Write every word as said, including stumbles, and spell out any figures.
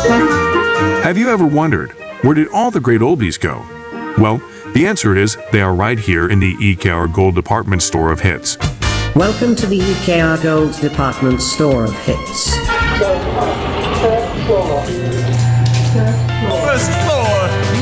Have you ever wondered, where did all the great oldies go? Well, the answer is they are right here in the E K R Gold department store of hits. Welcome to the E K R Gold department store of hits. First floor.